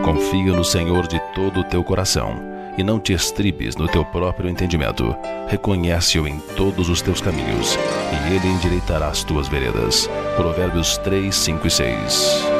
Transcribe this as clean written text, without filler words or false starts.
Confia no Senhor de todo o teu coração e não te estribes no teu próprio entendimento. Reconhece-o em todos os teus caminhos e ele endireitará as tuas veredas. Provérbios 3, 5 e 6.